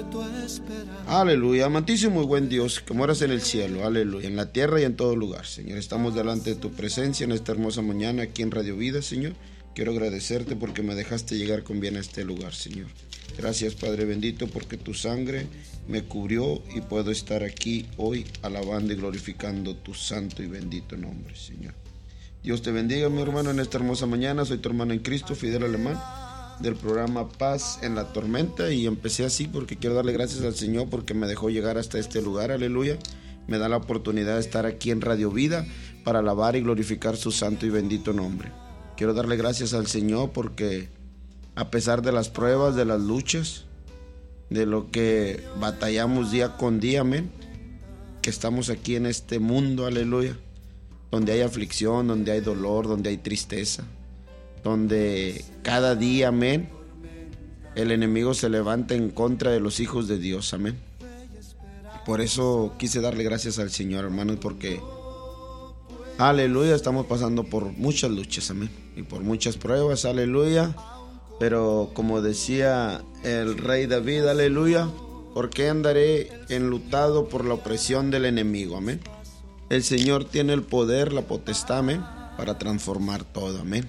Aleluya, amantísimo y buen Dios, que moras en el cielo, aleluya, en la tierra y en todo lugar, Señor. Estamos delante de tu presencia en esta hermosa mañana aquí en Radio Vida, Señor. Quiero agradecerte porque me dejaste llegar con bien a este lugar, Señor. Gracias, Padre bendito, porque tu sangre me cubrió y puedo estar aquí hoy alabando y glorificando tu santo y bendito nombre, Señor. Dios te bendiga, mi hermano, en esta hermosa mañana. Soy tu hermano en Cristo, Fidel Alemán, del programa Paz en la Tormenta, y empecé así porque quiero darle gracias al Señor porque me dejó llegar hasta este lugar, aleluya. Me da la oportunidad de estar aquí en Radio Vida para alabar y glorificar su santo y bendito nombre. Quiero darle gracias al Señor porque a pesar de las pruebas, de las luchas, de lo que batallamos día con día, amén, que estamos aquí en este mundo, aleluya, donde hay aflicción, donde hay dolor, donde hay tristeza, donde cada día, amén, el enemigo se levanta en contra de los hijos de Dios, amén. Por eso quise darle gracias al Señor, hermanos, porque, aleluya, estamos pasando por muchas luchas, amén, y por muchas pruebas, aleluya. Pero como decía el rey David, aleluya, ¿por qué andaré enlutado por la opresión del enemigo? Amén. El Señor tiene el poder, la potestad, amén, para transformar todo, amén.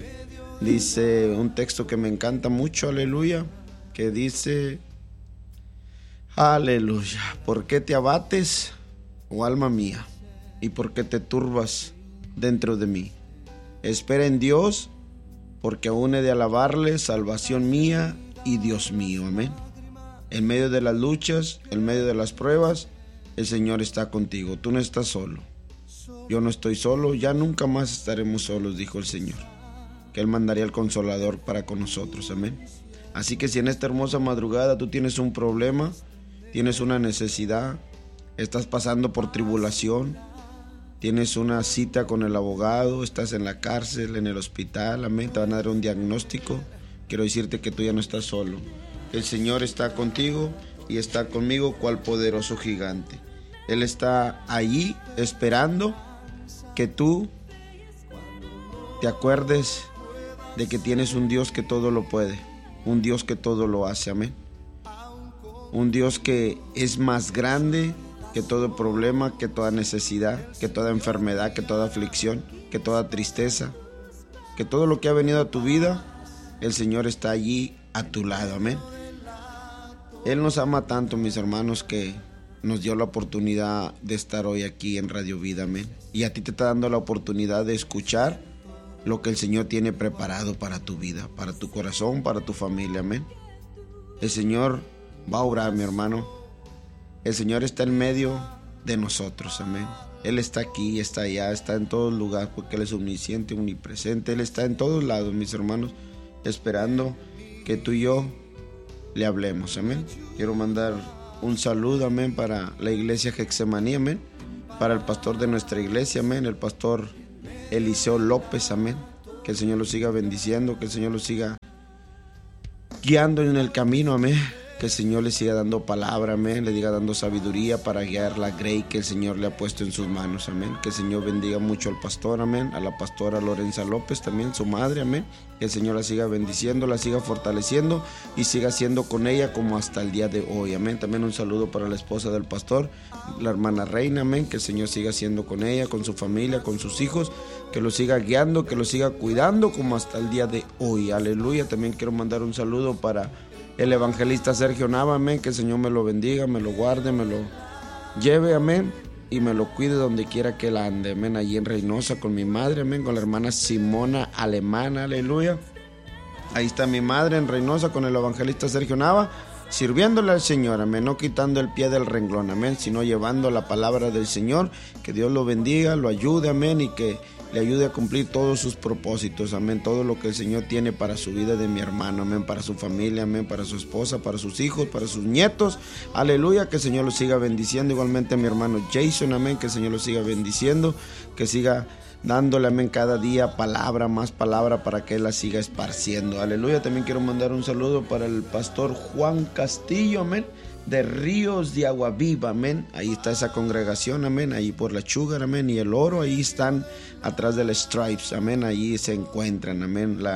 Dice un texto que me encanta mucho, aleluya, que dice, aleluya, ¿por qué te abates, oh alma mía? ¿Y por qué te turbas dentro de mí? Espera en Dios, porque aún he de alabarle, salvación mía y Dios mío, amén. En medio de las luchas, en medio de las pruebas, el Señor está contigo, tú no estás solo. Yo no estoy solo, ya nunca más estaremos solos, dijo el Señor, que Él mandaría el Consolador para con nosotros, amén. Así que si en esta hermosa madrugada tú tienes un problema, tienes una necesidad, estás pasando por tribulación, tienes una cita con el abogado, estás en la cárcel, en el hospital, amén, te van a dar un diagnóstico, quiero decirte que tú ya no estás solo. El Señor está contigo y está conmigo cual poderoso gigante. Él está allí esperando que tú te acuerdes de que tienes un Dios que todo lo puede, un Dios que todo lo hace, amén. Un Dios que es más grande que todo problema, que toda necesidad, que toda enfermedad, que toda aflicción, que toda tristeza, que todo lo que ha venido a tu vida, el Señor está allí a tu lado, amén. Él nos ama tanto, mis hermanos, que nos dio la oportunidad de estar hoy aquí en Radio Vida, amén. Y a ti te está dando la oportunidad de escuchar lo que el Señor tiene preparado para tu vida, para tu corazón, para tu familia, amén. El Señor va a obrar, mi hermano. El Señor está en medio de nosotros, amén. Él está aquí, está allá, está en todos lugares, porque Él es omnisciente, omnipresente. Él está en todos lados, mis hermanos, esperando que tú y yo le hablemos, amén. Quiero mandar un saludo, amén, para la iglesia Getsemaní, amén, para el pastor de nuestra iglesia, amén, el pastor Eliseo López, amén. Que el Señor lo siga bendiciendo, que el Señor lo siga guiando en el camino, amén. Que el Señor le siga dando palabra, amén, le diga dando sabiduría para guiar la grey que el Señor le ha puesto en sus manos, amén. Que el Señor bendiga mucho al pastor, amén, a la pastora Lorenza López también, su madre, amén. Que el Señor la siga bendiciendo, la siga fortaleciendo y siga siendo con ella como hasta el día de hoy, amén. También un saludo para la esposa del pastor, la hermana Reina, amén. Que el Señor siga siendo con ella, con su familia, con sus hijos, que lo siga guiando, que lo siga cuidando como hasta el día de hoy, aleluya. También quiero mandar un saludo para el evangelista Sergio Nava, amén, que el Señor me lo bendiga, me lo guarde, me lo lleve, amén, y me lo cuide donde quiera que él ande, amén, allí en Reynosa con mi madre, amén, con la hermana Simona Alemana, aleluya. Ahí está mi madre en Reynosa con el evangelista Sergio Nava, sirviéndole al Señor, amén, no quitando el pie del renglón, amén, sino llevando la palabra del Señor. Que Dios lo bendiga, lo ayude, amén, y que le ayude a cumplir todos sus propósitos, amén, todo lo que el Señor tiene para su vida de mi hermano, amén, para su familia, amén, para su esposa, para sus hijos, para sus nietos, aleluya. Que el Señor lo siga bendiciendo, igualmente a mi hermano Jason, amén, que el Señor lo siga bendiciendo, que siga dándole, amén, cada día palabra, más palabra, para que Él la siga esparciendo, aleluya. También quiero mandar un saludo para el pastor Juan Castillo, amén, de Ríos de Agua Viva, amén. Ahí está esa congregación, amén, ahí por la Sugar, amén, y el Oro, ahí están atrás de las Stripes, amén, ahí se encuentran, amén, la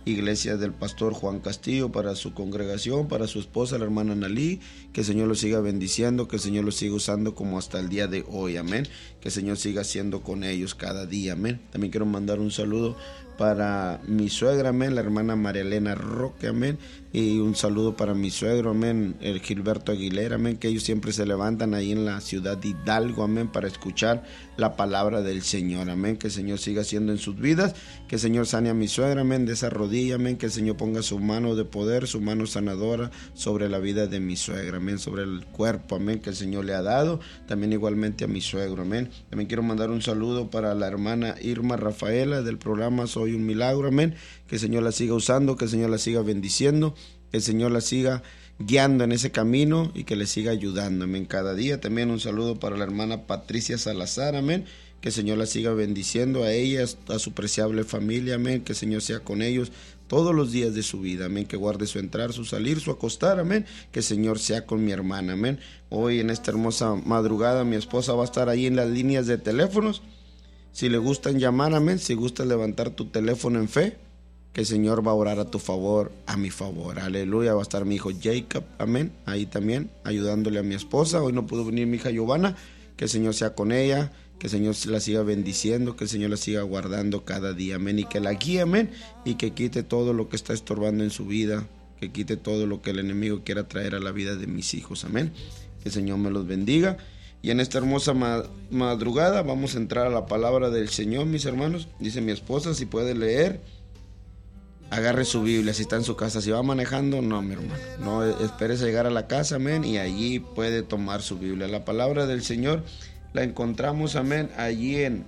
iglesia del pastor Juan Castillo, para su congregación, para su esposa, la hermana Analí. Que el Señor los siga bendiciendo, que el Señor los siga usando como hasta el día de hoy, amén. Que el Señor siga haciendo con ellos cada día, amén. También quiero mandar un saludo para mi suegra, amén, la hermana María Elena Roque, amén, y un saludo para mi suegro, amén, el Gilberto Aguilera, amén, que ellos siempre se levantan ahí en la ciudad de Hidalgo, amén, para escuchar la palabra del Señor, amén. Que el Señor siga haciendo en sus vidas, que el Señor sane a mi suegra, amén, de esa rodilla, amén, que el Señor ponga su mano de poder, su mano sanadora sobre la vida de mi suegra, amén, sobre el cuerpo, amén, que el Señor le ha dado, también igualmente a mi suegro, amén. También quiero mandar un saludo para la hermana Irma Rafaela del programa Soy un Milagro, amén, que el Señor la siga usando, que el Señor la siga bendiciendo, que el Señor la siga guiando en ese camino y que le siga ayudando, amén, cada día. También un saludo para la hermana Patricia Salazar, amén, que el Señor la siga bendiciendo a ella, a su preciable familia, amén, que el Señor sea con ellos todos los días de su vida, amén, que guarde su entrar, su salir, su acostar, amén, que el Señor sea con mi hermana, amén. Hoy en esta hermosa madrugada mi esposa va a estar ahí en las líneas de teléfonos, si le gustan llamar, amén, si gusta levantar tu teléfono en fe, que el Señor va a orar a tu favor, a mi favor, aleluya. Va a estar mi hijo Jacob, amén, ahí también, ayudándole a mi esposa. Hoy no pudo venir mi hija Giovanna, que el Señor sea con ella, que el Señor la siga bendiciendo, que el Señor la siga guardando cada día, amén, y que la guíe, amén, y que quite todo lo que está estorbando en su vida, que quite todo lo que el enemigo quiera traer a la vida de mis hijos, amén. Que el Señor me los bendiga. Y en esta hermosa madrugada vamos a entrar a la palabra del Señor, mis hermanos. Dice mi esposa, si puede leer, agarre su Biblia, si está en su casa. Si va manejando, no, mi hermano, no, espérese a llegar a la casa, amén, y allí puede tomar su Biblia. La palabra del Señor la encontramos, amén, allí en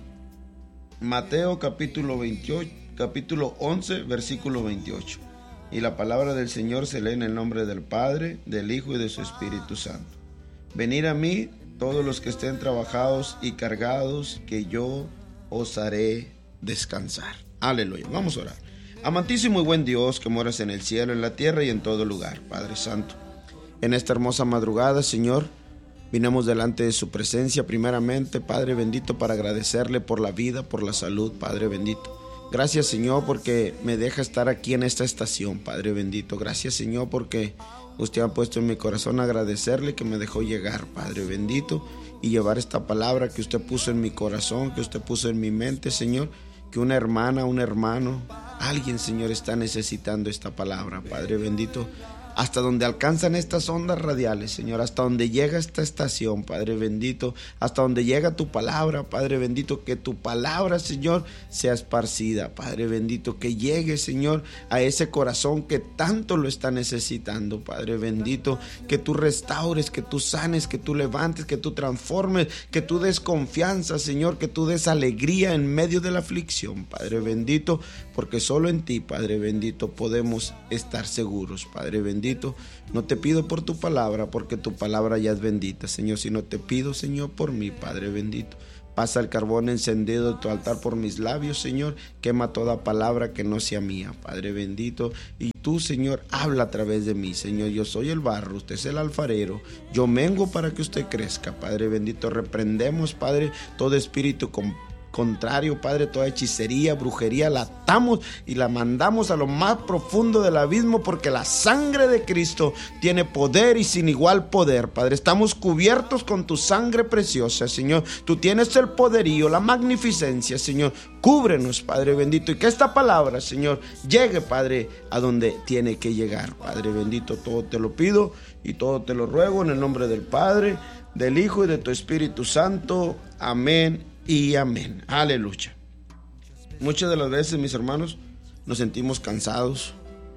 Mateo capítulo 28, capítulo 11, versículo 28. Y la palabra del Señor se lee en el nombre del Padre, del Hijo y de su Espíritu Santo. Venid a mí todos los que estén trabajados y cargados, que yo os haré descansar. Aleluya. Vamos a orar. Amantísimo y buen Dios, que moras en el cielo, en la tierra y en todo lugar, Padre Santo, en esta hermosa madrugada, Señor, vinimos delante de su presencia primeramente, Padre bendito, para agradecerle por la vida, por la salud, Padre bendito. Gracias, Señor, porque me deja estar aquí en esta estación, Padre bendito. Gracias, Señor, porque usted ha puesto en mi corazón agradecerle que me dejó llegar, Padre bendito, y llevar esta palabra que usted puso en mi corazón, que usted puso en mi mente, Señor, que una hermana, un hermano, alguien, Señor, está necesitando esta palabra, Padre bendito. Hasta donde alcanzan estas ondas radiales, Señor, hasta donde llega esta estación, Padre bendito, hasta donde llega tu palabra, Padre bendito, que tu palabra, Señor, sea esparcida, Padre bendito, que llegue, Señor, a ese corazón que tanto lo está necesitando, Padre bendito, que tú restaures, que tú sanes, que tú levantes, que tú transformes, que tú des confianza, Señor, que tú des alegría en medio de la aflicción, Padre bendito, porque solo en ti, Padre bendito, podemos estar seguros, Padre bendito. No te pido por tu palabra, porque tu palabra ya es bendita, Señor, sino te pido, Señor, por mí, Padre bendito. Pasa el carbón encendido de tu altar por mis labios, Señor. Quema toda palabra que no sea mía, Padre bendito. Y tú, Señor, habla a través de mí, Señor. Yo soy el barro, usted es el alfarero. Yo mengo para que usted crezca, Padre bendito. Reprendemos, Padre, todo espíritu contrario, Padre, toda hechicería, brujería, la atamos y la mandamos a lo más profundo del abismo, porque la sangre de Cristo tiene poder y sin igual poder, Padre. Estamos cubiertos con tu sangre preciosa, Señor. Tú tienes el poderío, la magnificencia, Señor. Cúbrenos, Padre bendito, y que esta palabra, Señor, llegue, Padre, a donde tiene que llegar, Padre bendito. Todo te lo pido y todo te lo ruego en el nombre del Padre, del Hijo y de tu Espíritu Santo. Amén y amén. Aleluya. Muchas de las veces, mis hermanos, nos sentimos cansados.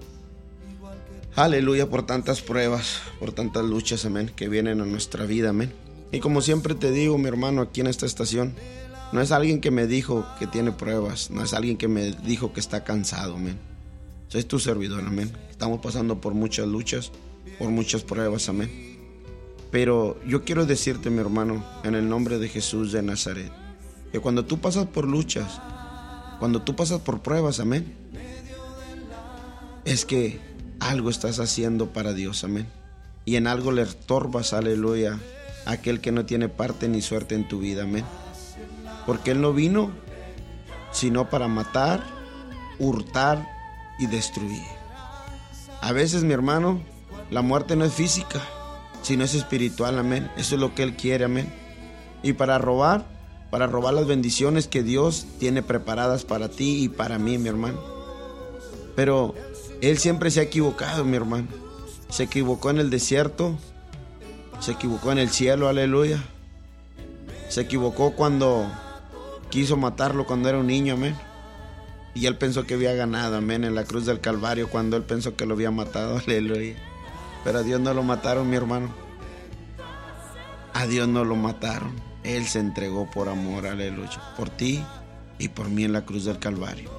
Aleluya, por tantas pruebas, por tantas luchas, amén, que vienen a nuestra vida, amén. Y como siempre te digo, mi hermano, aquí en esta estación, no es alguien que me dijo que tiene pruebas, no es alguien que me dijo que está cansado, amén. Es tu servidor, amén. Estamos pasando por muchas luchas, por muchas pruebas, amén. Pero yo quiero decirte, mi hermano, en el nombre de Jesús de Nazaret, que cuando tú pasas por luchas, cuando tú pasas por pruebas, amén, es que algo estás haciendo para Dios, amén. Y en algo le estorbas, aleluya, a aquel que no tiene parte ni suerte en tu vida, amén. Porque Él no vino sino para matar, hurtar y destruir. A veces, mi hermano, la muerte no es física, sino es espiritual, amén. Eso es lo que Él quiere, amén. Y para robar las bendiciones que Dios tiene preparadas para ti y para mí, mi hermano. Pero Él siempre se ha equivocado, mi hermano. Se equivocó en el desierto, se equivocó en el cielo, aleluya. Se equivocó cuando quiso matarlo cuando era un niño, amén. Y Él pensó que había ganado, amén, en la cruz del Calvario, cuando Él pensó que lo había matado, aleluya. Pero a Dios no lo mataron, mi hermano. A Dios no lo mataron. Él se entregó por amor, aleluya, por ti y por mí en la cruz del Calvario.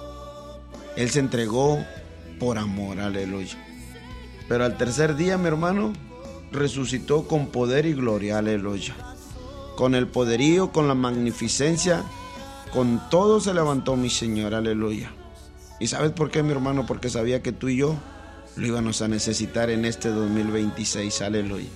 Él se entregó por amor, aleluya. Pero al tercer día, mi hermano, resucitó con poder y gloria, aleluya. Con el poderío, con la magnificencia, con todo se levantó mi Señor, aleluya. ¿Y sabes por qué, mi hermano? Porque sabía que tú y yo lo íbamos a necesitar en este 2026, aleluya.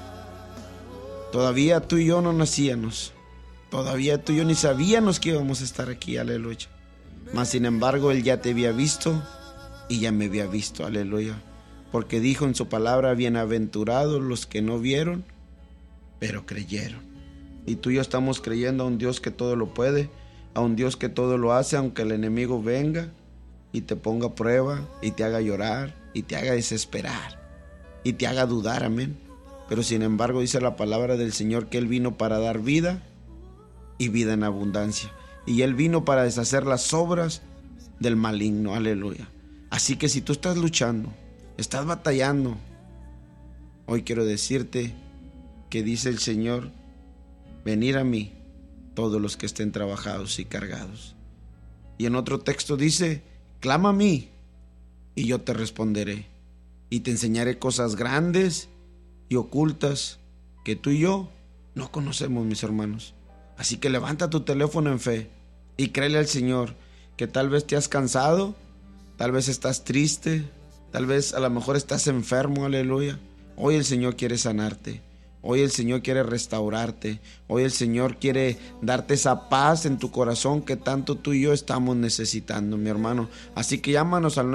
Todavía tú y yo no nacíamos, todavía tú y yo ni sabíamos que íbamos a estar aquí, aleluya. Mas sin embargo, Él ya te había visto y ya me había visto, aleluya. Porque dijo en su palabra: bienaventurados los que no vieron, pero creyeron. Y tú y yo estamos creyendo a un Dios que todo lo puede, a un Dios que todo lo hace, aunque el enemigo venga y te ponga a prueba y te haga llorar y te haga desesperar y te haga dudar, amén. Pero sin embargo dice la palabra del Señor que Él vino para dar vida y vida en abundancia. Y Él vino para deshacer las obras del maligno, aleluya. Así que si tú estás luchando, estás batallando, hoy quiero decirte que dice el Señor: venid a mí todos los que estén trabajados y cargados. Y en otro texto dice: clama a mí y yo te responderé y te enseñaré cosas grandes y ocultas que tú y yo no conocemos, mis hermanos. Así que levanta tu teléfono en fe y créele al Señor que tal vez te has cansado, tal vez estás triste, tal vez a lo mejor estás enfermo, aleluya. Hoy el Señor quiere sanarte. Hoy el Señor quiere restaurarte. Hoy el Señor quiere darte esa paz en tu corazón que tanto tú y yo estamos necesitando, mi hermano. Así que llámanos al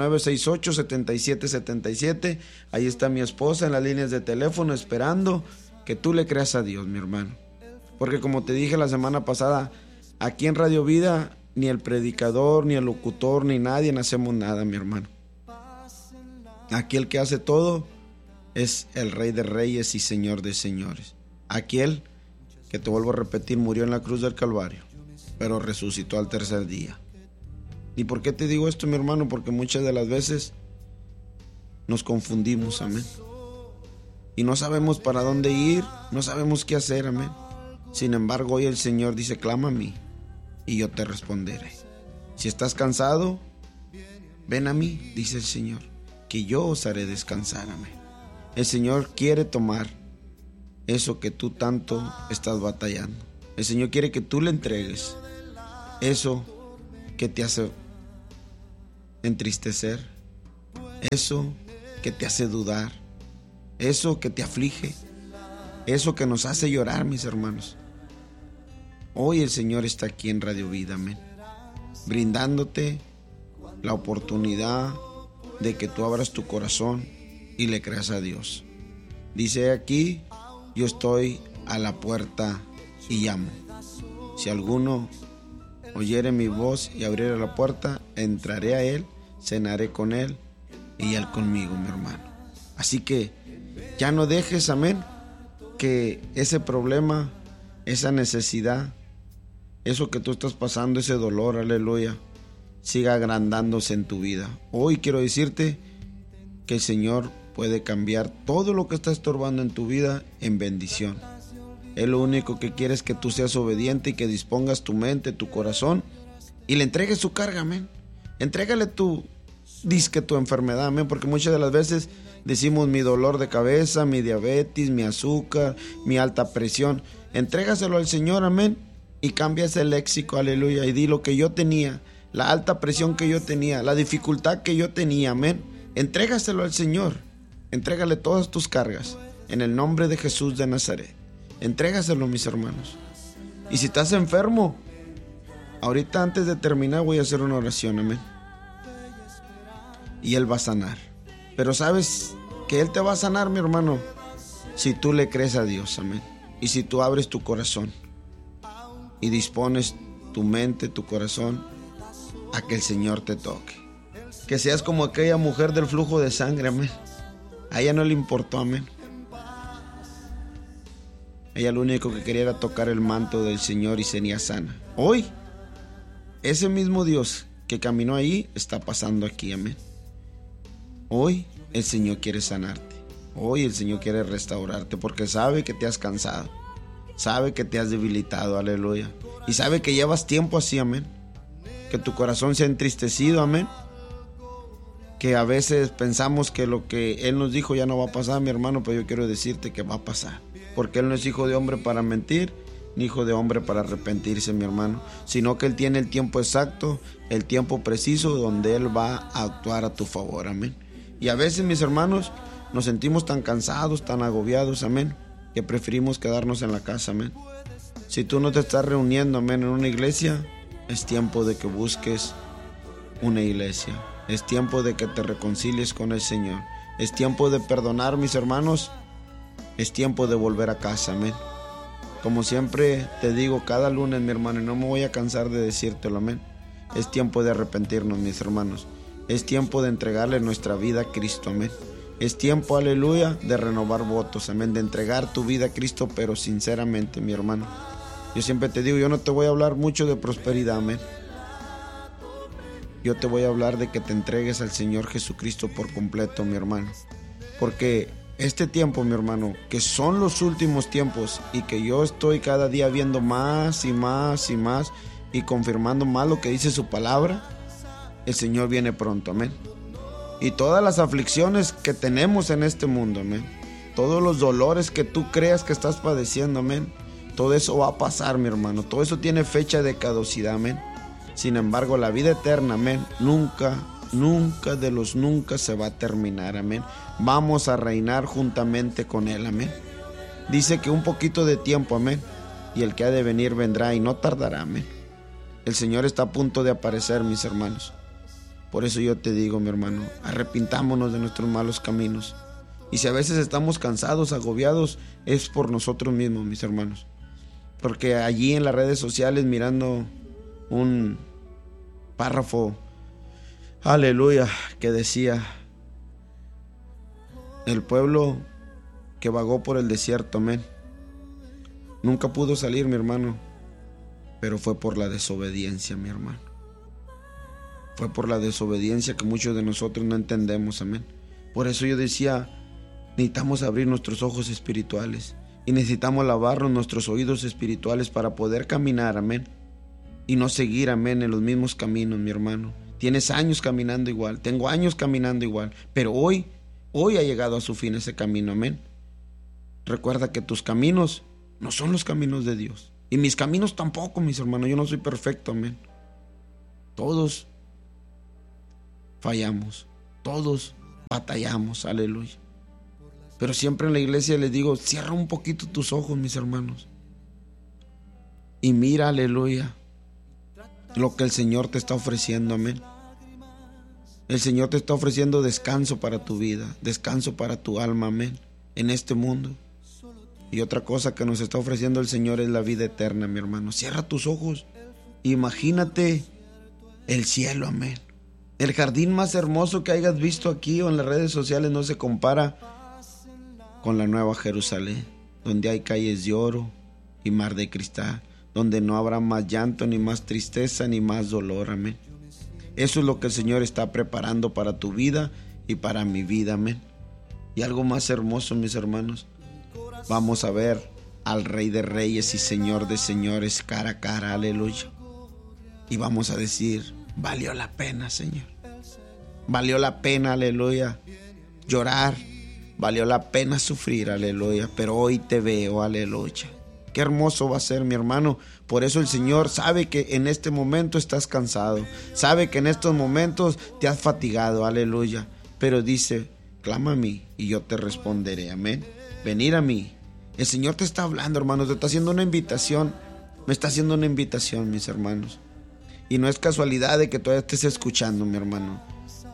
968-7777. Ahí está mi esposa en las líneas de teléfono esperando que tú le creas a Dios, mi hermano. Porque como te dije la semana pasada, aquí en Radio Vida ni el predicador, ni el locutor, ni nadie hacemos nada, mi hermano. Aquí el que hace todo es el Rey de Reyes y Señor de Señores. Aquel que, te vuelvo a repetir, murió en la cruz del Calvario, pero resucitó al tercer día. ¿Y por qué te digo esto, mi hermano? Porque muchas de las veces nos confundimos, amén. Y no sabemos para dónde ir, no sabemos qué hacer, amén. Sin embargo, hoy el Señor dice: clama a mí y yo te responderé. Si estás cansado, ven a mí, dice el Señor, que yo os haré descansar, amén. El Señor quiere tomar eso que tú tanto estás batallando. El Señor quiere que tú le entregues eso que te hace entristecer, eso que te hace dudar, eso que te aflige, eso que nos hace llorar, mis hermanos. Hoy el Señor está aquí en Radio Vida, amén, brindándote la oportunidad de que tú abras tu corazón y le creas a Dios. Dice aquí: yo estoy a la puerta y llamo. Si alguno oyere mi voz y abriere la puerta, entraré a él, cenaré con él y él conmigo, mi hermano. Así que ya no dejes, amén, que ese problema, esa necesidad, eso que tú estás pasando, ese dolor, aleluya, siga agrandándose en tu vida. Hoy quiero decirte que el Señor puede cambiar todo lo que está estorbando en tu vida en bendición. Él lo único que quiere es que tú seas obediente y que dispongas tu mente, tu corazón y le entregues su carga, amén. Entrégale tu enfermedad, amén, porque muchas de las veces decimos: mi dolor de cabeza, mi diabetes, mi azúcar, mi alta presión. Entrégaselo al Señor, amén, y cambia ese léxico, aleluya, y di: lo que yo tenía, la alta presión que yo tenía, la dificultad que yo tenía, amén, entrégaselo al Señor. Entrégale todas tus cargas en el nombre de Jesús de Nazaret. Entrégaselo, mis hermanos. Y si estás enfermo, ahorita antes de terminar voy a hacer una oración, amén. y Él va a sanar. Pero sabes que Él te va a sanar, mi hermano, si tú le crees a Dios, amén. Y si tú abres tu corazón y dispones tu mente, tu corazón, a que el Señor te toque. Que seas como aquella mujer del flujo de sangre, amén. A ella no le importó, amén. Ella lo único que quería era tocar el manto del Señor y sería sana. Hoy, ese mismo Dios que caminó ahí está pasando aquí, amén. Hoy el Señor quiere sanarte. Hoy el Señor quiere restaurarte porque sabe que te has cansado. Sabe que te has debilitado, aleluya. Y sabe que llevas tiempo así, amén. Que tu corazón se ha entristecido, amén. Que a veces pensamos que lo que Él nos dijo ya no va a pasar, mi hermano, pero yo quiero decirte que va a pasar. Porque Él no es hijo de hombre para mentir, ni hijo de hombre para arrepentirse, mi hermano. Sino que Él tiene el tiempo exacto, el tiempo preciso donde Él va a actuar a tu favor, amén. Y a veces, mis hermanos, nos sentimos tan cansados, tan agobiados, amén, que preferimos quedarnos en la casa, amén. Si tú no te estás reuniendo, amén, en una iglesia, es tiempo de que busques una iglesia. Es tiempo de que te reconcilies con el Señor. Es tiempo de perdonar, mis hermanos. Es tiempo de volver a casa, amén. Como siempre te digo cada lunes, mi hermano, y no me voy a cansar de decírtelo, amén. Es tiempo de arrepentirnos, mis hermanos. Es tiempo de entregarle nuestra vida a Cristo, amén. Es tiempo, aleluya, de renovar votos, amén. De entregar tu vida a Cristo, pero sinceramente, mi hermano. Yo siempre te digo, yo no te voy a hablar mucho de prosperidad, amén. Yo te voy a hablar de que te entregues al Señor Jesucristo por completo, mi hermano. Porque este tiempo, mi hermano, que son los últimos tiempos y que yo estoy cada día viendo más y más y más y confirmando más lo que dice su palabra, el Señor viene pronto, amén. Y todas las aflicciones que tenemos en este mundo, amén. Todos los dolores que tú creas que estás padeciendo, amén. Todo eso va a pasar, mi hermano. Todo eso tiene fecha de caducidad, amén. Sin embargo, la vida eterna, amén, nunca de los nunca se va a terminar, amén. Vamos a reinar juntamente con Él, amén. Dice que un poquito de tiempo, amén, y el que ha de venir vendrá y no tardará, amén. El Señor está a punto de aparecer, mis hermanos. Por eso yo te digo, mi hermano, arrepintámonos de nuestros malos caminos. Y si a veces estamos cansados, agobiados, es por nosotros mismos, mis hermanos. Porque allí en las redes sociales, mirando un párrafo, aleluya, que decía: el pueblo que vagó por el desierto, amén, nunca pudo salir, mi hermano, pero fue por la desobediencia, mi hermano. Fue por la desobediencia que muchos de nosotros no entendemos, amén. Por eso yo decía, necesitamos abrir nuestros ojos espirituales y necesitamos lavarnos nuestros oídos espirituales para poder caminar, amén. Y no seguir, amén, en los mismos caminos, mi hermano. Tienes años caminando igual, tengo años caminando igual, pero hoy ha llegado a su fin ese camino, amén. Recuerda que tus caminos no son los caminos de Dios. Y mis caminos tampoco, mis hermanos, yo no soy perfecto, amén. Todos fallamos, todos batallamos, aleluya. Pero siempre en la iglesia les digo, cierra un poquito tus ojos, mis hermanos, y mira, aleluya, lo que el Señor te está ofreciendo, amén. El Señor te está ofreciendo descanso para tu vida, descanso para tu alma, amén, en este mundo. Y otra cosa que nos está ofreciendo el Señor es la vida eterna, mi hermano. Cierra tus ojos, imagínate el cielo, amén. El jardín más hermoso que hayas visto aquí o en las redes sociales no se compara con la Nueva Jerusalén, donde hay calles de oro y mar de cristal, donde no habrá más llanto, ni más tristeza, ni más dolor, amén. Eso es lo que el Señor está preparando para tu vida y para mi vida, amén. Y algo más hermoso, mis hermanos, vamos a ver al Rey de Reyes y Señor de Señores cara a cara, aleluya. Y vamos a decir, valió la pena, Señor. Valió la pena, aleluya, llorar. Valió la pena sufrir, aleluya. Pero hoy te veo, aleluya. Qué hermoso va a ser, mi hermano. Por eso el Señor sabe que en este momento estás cansado. Sabe que en estos momentos te has fatigado, aleluya. Pero dice, clama a mí y yo te responderé, amén. Venir a mí. El Señor te está hablando, hermanos. Te está haciendo una invitación. Me está haciendo una invitación, mis hermanos. Y no es casualidad de que todavía estés escuchando, mi hermano.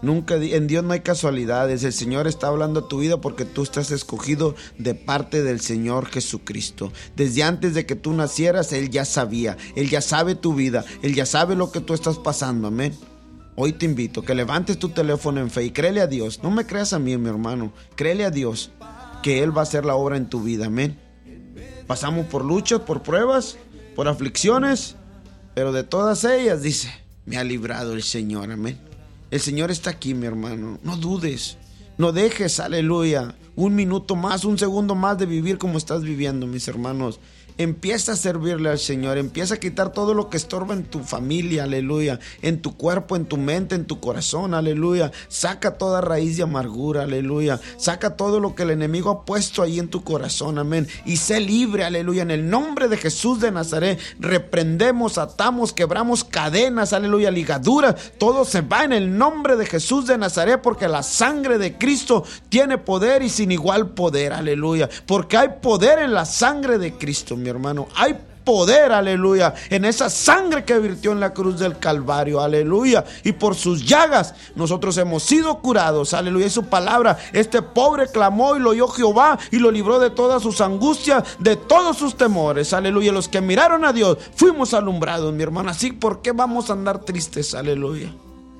Nunca, en Dios no hay casualidades. El Señor está hablando a tu vida porque tú estás escogido de parte del Señor Jesucristo. Desde antes de que tú nacieras, Él ya sabía. Él ya sabe tu vida. Él ya sabe lo que tú estás pasando. Amén. Hoy te invito a que levantes tu teléfono en fe y créele a Dios. No me creas a mí, mi hermano. Créele a Dios que Él va a hacer la obra en tu vida. Amén. Pasamos por luchas, por pruebas, por aflicciones, pero de todas ellas, dice, me ha librado el Señor. Amén. El Señor está aquí, mi hermano. No dudes. No dejes, aleluya, un minuto más, un segundo más de vivir como estás viviendo, mis hermanos. Empieza a servirle al Señor. Empieza a quitar todo lo que estorba en tu familia, aleluya, en tu cuerpo, en tu mente, en tu corazón, aleluya. Saca toda raíz de amargura, aleluya. Saca todo lo que el enemigo ha puesto ahí en tu corazón, amén. Y sé libre, aleluya. En el nombre de Jesús de Nazaret, reprendemos, atamos, quebramos cadenas, aleluya, ligaduras. Todo se va en el nombre de Jesús de Nazaret, porque la sangre de Cristo tiene poder y sin igual poder, aleluya. Porque hay poder en la sangre de Cristo, mi hermano. Hay poder, aleluya, en esa sangre que virtió en la cruz del Calvario, aleluya. Y por sus llagas nosotros hemos sido curados, aleluya. Y su palabra, este pobre clamó y lo oyó Jehová y lo libró de todas sus angustias, de todos sus temores, aleluya. Los que miraron a Dios fuimos alumbrados, mi hermano. Así, ¿por qué vamos a andar tristes? Aleluya.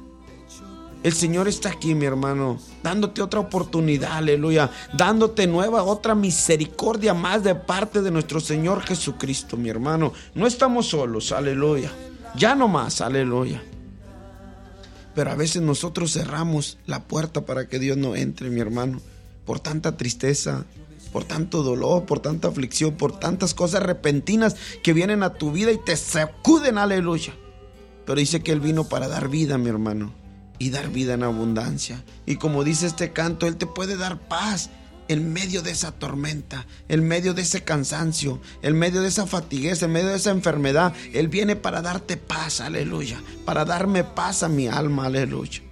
El Señor está aquí, mi hermano, dándote otra oportunidad, aleluya, dándote otra misericordia más de parte de nuestro Señor Jesucristo, mi hermano. No estamos solos, aleluya, ya no más, aleluya. Pero a veces nosotros cerramos la puerta para que Dios no entre, mi hermano, por tanta tristeza, por tanto dolor, por tanta aflicción, por tantas cosas repentinas que vienen a tu vida y te sacuden, aleluya. Pero dice que Él vino para dar vida, mi hermano, y dar vida en abundancia. Y como dice este canto, Él te puede dar paz en medio de esa tormenta, en medio de ese cansancio, en medio de esa fatiguez, en medio de esa enfermedad. Él viene para darte paz, aleluya, para darme paz a mi alma, aleluya.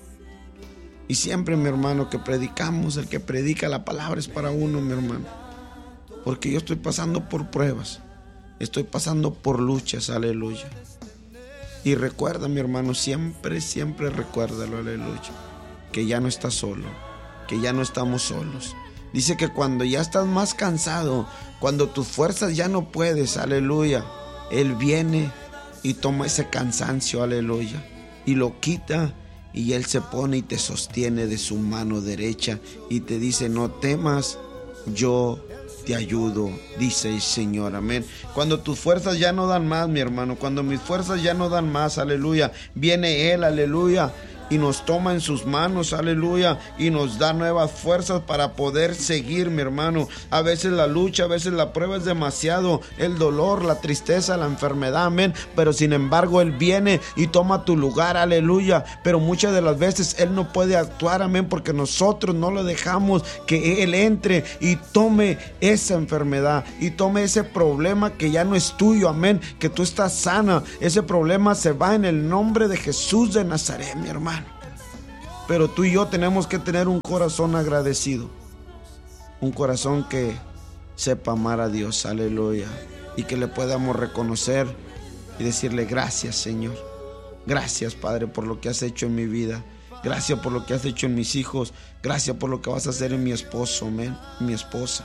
Y siempre, mi hermano, que predicamos, el que predica la palabra es para uno, mi hermano, porque yo estoy pasando por pruebas, estoy pasando por luchas, aleluya. Y recuerda, mi hermano, siempre, siempre recuérdalo, aleluya, que ya no estás solo, que ya no estamos solos. Dice que cuando ya estás más cansado, cuando tus fuerzas ya no puedes, aleluya, Él viene y toma ese cansancio, aleluya, y lo quita, y Él se pone y te sostiene de su mano derecha y te dice, no temas, yo te ayudo, dice el Señor, amén. Cuando tus fuerzas ya no dan más, mi hermano, cuando mis fuerzas ya no dan más, aleluya, viene Él, aleluya, y nos toma en sus manos, aleluya, y nos da nuevas fuerzas para poder seguir, mi hermano. A veces la lucha, a veces la prueba es demasiado, el dolor, la tristeza, la enfermedad, amén, pero sin embargo Él viene y toma tu lugar, aleluya. Pero muchas de las veces Él no puede actuar, amén, porque nosotros no lo dejamos que Él entre y tome esa enfermedad y tome ese problema que ya no es tuyo, amén, que tú estás sana. Ese problema se va en el nombre de Jesús de Nazaret, mi hermano. Pero tú y yo tenemos que tener un corazón agradecido, un corazón que sepa amar a Dios, aleluya, y que le podamos reconocer y decirle gracias, Señor. Gracias, Padre, por lo que has hecho en mi vida. Gracias por lo que has hecho en mis hijos. Gracias por lo que vas a hacer en mi esposo, amén, mi esposa.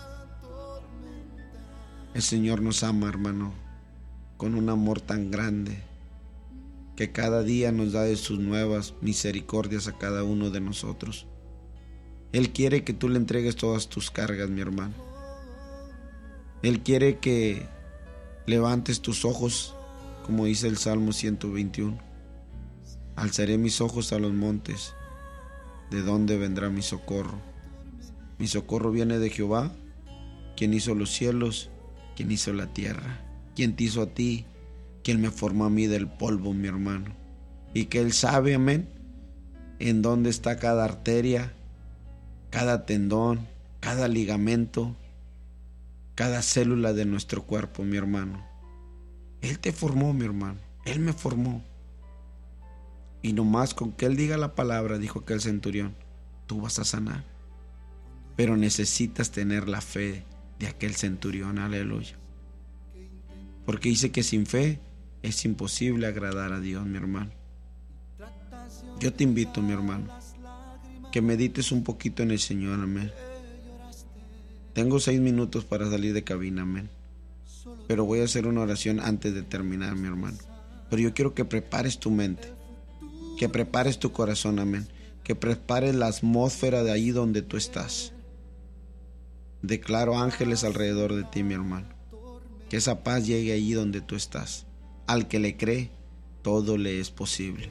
El Señor nos ama, hermano, con un amor tan grande, que cada día nos da de sus nuevas misericordias a cada uno de nosotros. Él quiere que tú le entregues todas tus cargas, mi hermano. Él quiere que levantes tus ojos, como dice el Salmo 121. Alzaré mis ojos a los montes, ¿de dónde vendrá mi socorro? Mi socorro viene de Jehová, quien hizo los cielos, quien hizo la tierra, quien te hizo a ti, quien me formó a mí del polvo, mi hermano. Y que Él sabe, amén, en dónde está cada arteria, cada tendón, cada ligamento, cada célula de nuestro cuerpo, mi hermano. Él te formó, mi hermano. Él me formó. Y nomás con que Él diga la palabra, dijo aquel centurión, tú vas a sanar. Pero necesitas tener la fe de aquel centurión, aleluya. Porque dice que sin fe es imposible agradar a Dios, mi hermano. Yo te invito, mi hermano, que medites un poquito en el Señor, amén. Tengo 6 minutos para salir de cabina, amén. Pero voy a hacer una oración antes de terminar, mi hermano. Pero yo quiero que prepares tu mente, que prepares tu corazón, amén. Que prepares la atmósfera de ahí donde tú estás. Declaro ángeles alrededor de ti, mi hermano. Que esa paz llegue allí donde tú estás. Al que le cree, todo le es posible.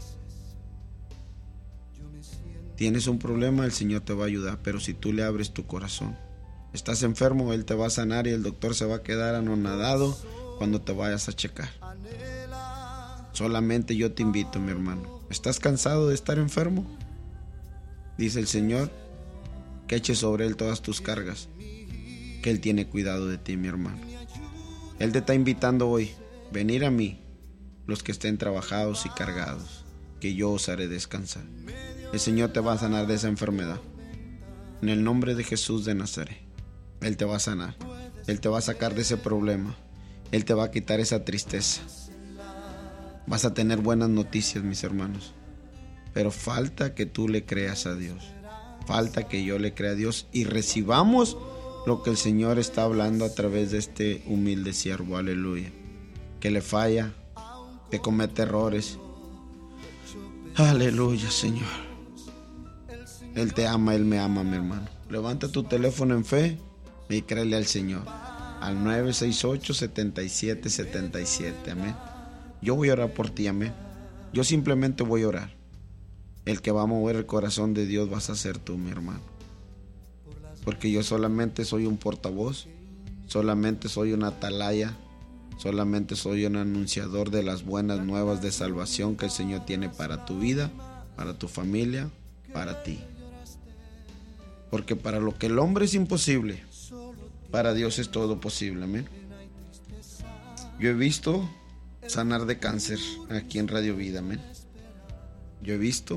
Tienes un problema, el Señor te va a ayudar, pero si tú le abres tu corazón. Estás enfermo, Él te va a sanar y el doctor se va a quedar anonadado cuando te vayas a checar. Solamente yo te invito, mi hermano. ¿Estás cansado de estar enfermo? Dice el Señor que eches sobre Él todas tus cargas, que Él tiene cuidado de ti, mi hermano. Él te está invitando hoy, venir a mí, los que estén trabajados y cargados, que yo os haré descansar. El Señor te va a sanar de esa enfermedad. En el nombre de Jesús de Nazaret, Él te va a sanar. Él te va a sacar de ese problema. Él te va a quitar esa tristeza. Vas a tener buenas noticias, mis hermanos. Pero falta que tú le creas a Dios. Falta que yo le crea a Dios y recibamos lo que el Señor está hablando a través de este humilde siervo. Aleluya. Que le falla, que comete errores. Aleluya, Señor. Él te ama, Él me ama, mi hermano. Levanta tu teléfono en fe y créele al Señor. Al 968-7777. Amén. Yo voy a orar por ti, amén. Yo simplemente voy a orar. El que va a mover el corazón de Dios vas a ser tú, mi hermano. Porque yo solamente soy un portavoz, solamente soy una atalaya, solamente soy un anunciador de las buenas nuevas de salvación que el Señor tiene para tu vida, para tu familia, para ti. Porque para lo que el hombre es imposible, para Dios es todo posible, amén. Yo he visto sanar de cáncer aquí en Radio Vida, amén. Yo he visto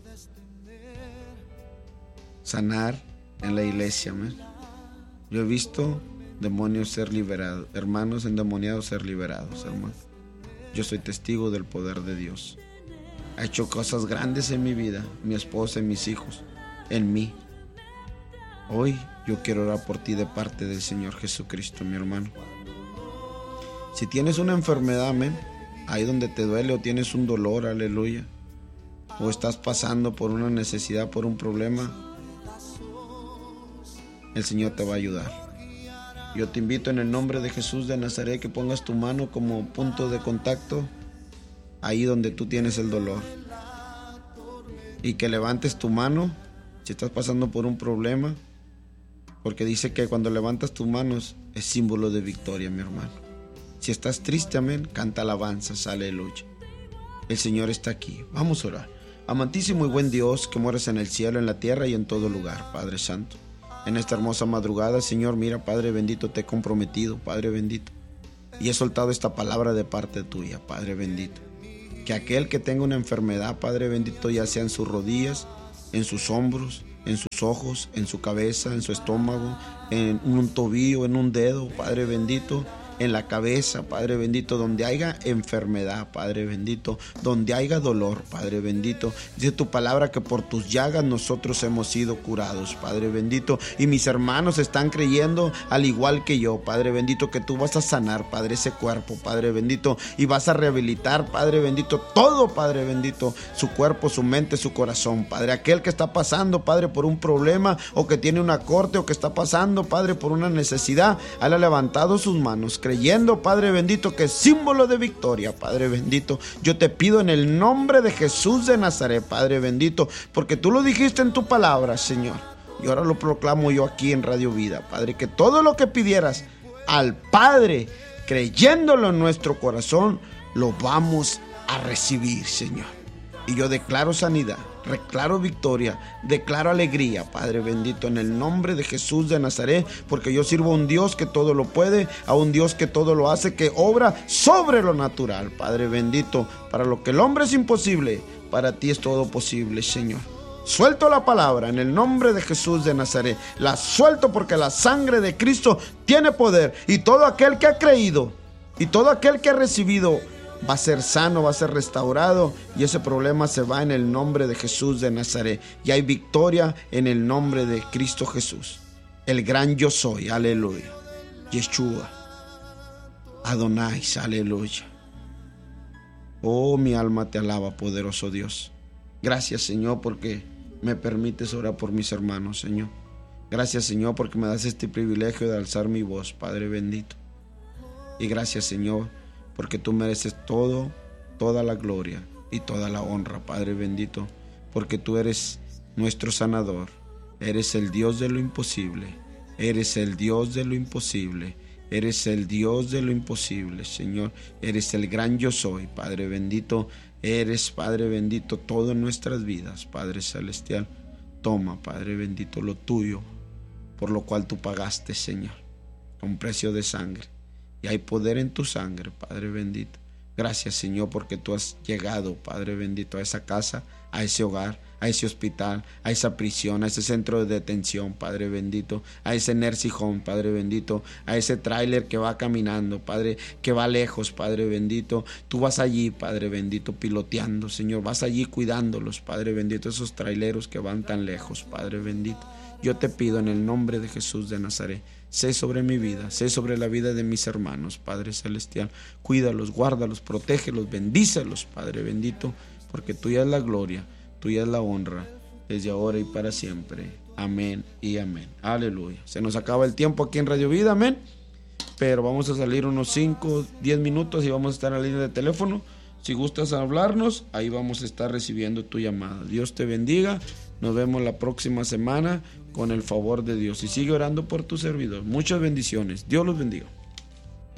sanar en la iglesia, amén. Yo he visto demonios ser liberados, hermanos endemoniados ser liberados, hermano. Yo soy testigo del poder de Dios. Ha hecho cosas grandes en mi vida, mi esposa y mis hijos, en mí. Hoy yo quiero orar por ti de parte del Señor Jesucristo, mi hermano. Si tienes una enfermedad, amén, ahí donde te duele o tienes un dolor, aleluya, o estás pasando por una necesidad, por un problema, el Señor te va a ayudar. Yo te invito en el nombre de Jesús de Nazaret que pongas tu mano como punto de contacto ahí donde tú tienes el dolor y que levantes tu mano si estás pasando por un problema, porque dice que cuando levantas tus manos es símbolo de victoria, mi hermano. Si estás triste, amén, canta alabanzas, aleluya. El Señor está aquí. Vamos a orar. Amantísimo y buen Dios, que moras en el cielo, en la tierra y en todo lugar, Padre Santo. En esta hermosa madrugada, Señor, mira, Padre bendito, te he comprometido, Padre bendito, y he soltado esta palabra de parte tuya, Padre bendito. Que aquel que tenga una enfermedad, Padre bendito, ya sea en sus rodillas, en sus hombros, en sus ojos, en su cabeza, en su estómago, en un tobillo, en un dedo, Padre bendito, en la cabeza, Padre bendito, donde haya enfermedad, Padre bendito, donde haya dolor, Padre bendito. Dice tu palabra que por tus llagas nosotros hemos sido curados, Padre bendito, y mis hermanos están creyendo al igual que yo, Padre bendito, que tú vas a sanar, Padre, ese cuerpo, Padre bendito, y vas a rehabilitar, Padre bendito, todo, Padre bendito, su cuerpo, su mente, su corazón, Padre. Aquel que está pasando, Padre, por un problema, o que tiene una corte, o que está pasando, Padre, por una necesidad, Él ha levantado sus manos, creyendo, Padre bendito, que es símbolo de victoria, Padre bendito. Yo te pido en el nombre de Jesús de Nazaret, Padre bendito, porque tú lo dijiste en tu palabra, Señor, y ahora lo proclamo yo aquí en Radio Vida, Padre, que todo lo que pidieras al Padre, creyéndolo en nuestro corazón, lo vamos a recibir, Señor. Y yo declaro sanidad, declaro victoria, declaro alegría, Padre bendito, en el nombre de Jesús de Nazaret, porque yo sirvo a un Dios que todo lo puede, a un Dios que todo lo hace, que obra sobre lo natural, Padre bendito. Para lo que el hombre es imposible, para ti es todo posible, Señor. Suelto la palabra en el nombre de Jesús de Nazaret. La suelto porque la sangre de Cristo tiene poder, y todo aquel que ha creído y todo aquel que ha recibido va a ser sano, va a ser restaurado, y ese problema se va en el nombre de Jesús de Nazaret. Y hay victoria en el nombre de Cristo Jesús, el gran yo soy. Aleluya. Yeshua, Adonai, aleluya. Oh, mi alma te alaba, poderoso Dios. Gracias, Señor, porque me permites orar por mis hermanos, Señor. Gracias, Señor, porque me das este privilegio de alzar mi voz, Padre bendito. Y gracias, Señor, porque tú mereces toda la gloria y toda la honra, Padre bendito, porque tú eres nuestro sanador. Eres el Dios de lo imposible. Eres el Dios de lo imposible. Eres el Dios de lo imposible, Señor. Eres el gran yo soy, Padre bendito. Eres, Padre bendito, todo en nuestras vidas, Padre celestial. Toma, Padre bendito, lo tuyo, por lo cual tú pagaste, Señor, con precio de sangre. Y hay poder en tu sangre, Padre bendito. Gracias, Señor, porque tú has llegado, Padre bendito, a esa casa, a ese hogar, a ese hospital, a esa prisión, a ese centro de detención, Padre bendito, a ese nursing home, Padre bendito, a ese tráiler que va caminando, Padre, que va lejos, Padre bendito. Tú vas allí, Padre bendito, piloteando, Señor, vas allí cuidándolos, Padre bendito, esos traileros que van tan lejos, Padre bendito. Yo te pido en el nombre de Jesús de Nazaret, sé sobre mi vida, sé sobre la vida de mis hermanos, Padre celestial. Cuídalos, guárdalos, protégelos, bendícelos, Padre bendito, porque tuya es la gloria, tuya es la honra, desde ahora y para siempre. Amén y amén. Aleluya. Se nos acaba el tiempo aquí en Radio Vida, amén. Pero vamos a salir unos 5, 10 minutos y vamos a estar en la línea de teléfono. Si gustas hablarnos, ahí vamos a estar recibiendo tu llamada. Dios te bendiga. Nos vemos la próxima semana con el favor de Dios. Y sigue orando por tu servidor. Muchas bendiciones. Dios los bendiga.